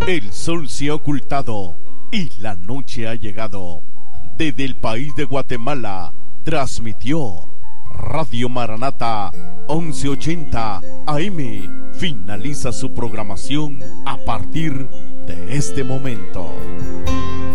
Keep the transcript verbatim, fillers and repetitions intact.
El sol se ha ocultado y la noche ha llegado. Desde el país de Guatemala transmitió Radio Maranata once ochenta A M. Finaliza su programación a partir de este momento.